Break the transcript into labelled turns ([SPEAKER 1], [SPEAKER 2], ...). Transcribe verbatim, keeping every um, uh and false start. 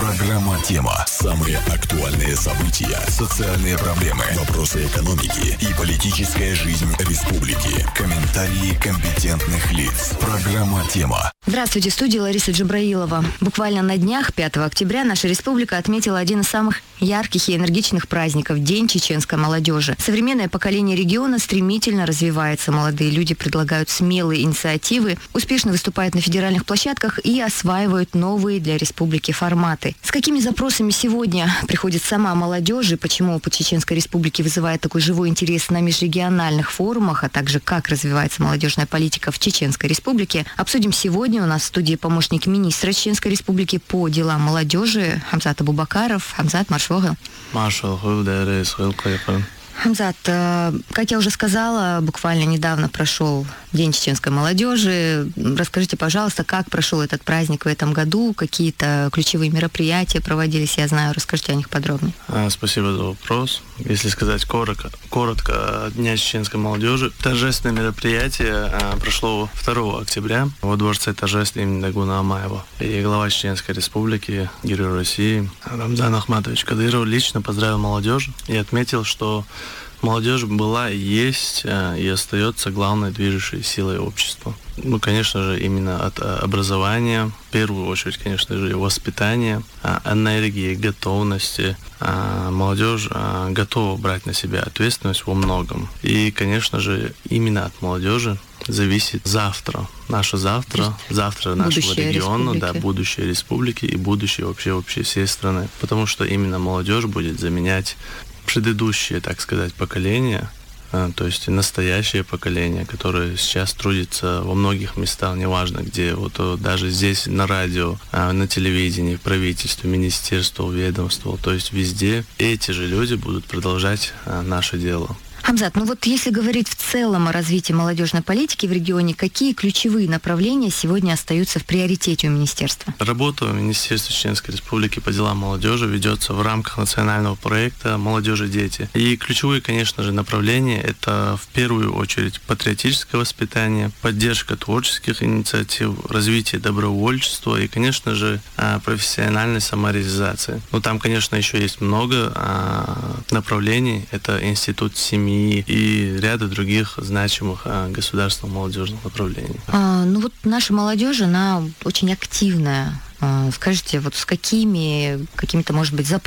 [SPEAKER 1] Программа «Тема». Самые актуальные события, социальные проблемы, вопросы экономики и политическая жизнь республики. Комментарии компетентных лиц. Программа «Тема».
[SPEAKER 2] Здравствуйте, в студии Лариса Джабраилова. Буквально на днях, пятого октября, наша республика отметила один из самых ярких и энергичных праздников – День чеченской молодежи. Современное поколение региона стремительно развивается. Молодые люди предлагают смелые инициативы, успешно выступают на федеральных площадках и осваивают новые для республики форматы. С какими запросами сегодня приходит сама молодежь и почему опыт Чеченской республики вызывает такой живой интерес на межрегиональных форумах, а также как развивается молодежная политика в Чеченской республике, обсудим сегодня. У нас в студии помощник министра Чеченской республики по делам молодежи Хамзат Абубакаров. Хамзат, маршвога. Хамзат, как я уже сказала, буквально недавно прошел День чеченской молодежи. Расскажите, пожалуйста, как прошел этот праздник в этом году, какие-то ключевые мероприятия проводились, я знаю, расскажите о них подробнее.
[SPEAKER 3] Спасибо за вопрос. Если сказать коротко, коротко о Дня чеченской молодежи, торжественное мероприятие прошло второго октября во дворце торжеств имени Дагуна Амаева. И глава Чеченской республики, герой России Рамзан Ахматович Кадыров лично поздравил молодежь и отметил, что молодежь была, есть и остается главной движущей силой общества. Ну, конечно же, именно от образования, в первую очередь, конечно же, воспитания, энергии, готовности. Молодежь готова брать на себя ответственность во многом. И, конечно же, именно от молодежи зависит завтра. Наше завтра, завтра нашего будущее региона, республики. Да, будущее республики и будущее вообще, вообще всей страны. Потому что именно молодежь будет заменять предыдущее, так сказать, поколение, то есть настоящее поколение, которое сейчас трудится во многих местах, неважно где, вот даже здесь на радио, на телевидении, в правительстве, министерство, ведомство, то есть везде эти же люди будут продолжать наше дело.
[SPEAKER 2] Хамзат, ну вот если говорить в целом о развитии молодежной политики в регионе, какие ключевые направления сегодня остаются в приоритете у министерства?
[SPEAKER 3] Работа Министерства Чеченской Республики по делам молодежи ведется в рамках национального проекта «Молодежь и дети». И ключевые, конечно же, направления – это в первую очередь патриотическое воспитание, поддержка творческих инициатив, развитие добровольчества и, конечно же, профессиональной самореализации. Но там, конечно, еще есть много направлений. Это институт семьи и ряда других значимых а, государственных молодежных направлений.
[SPEAKER 2] А, ну вот наша молодежь, она очень активная. А, скажите, вот с какими, какими-то, может быть, запросами